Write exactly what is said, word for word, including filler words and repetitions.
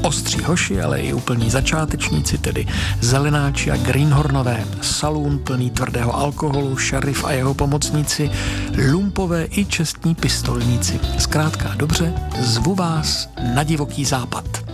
ostří hoši, ale i úplní začátečníci, tedy zelenáči a greenhornové, salún plný tvrdého alkoholu, šerif a jeho pomocníci, lumpové i čestní pistolníci. Zkrátka dobře, zvu vás na divoký západ.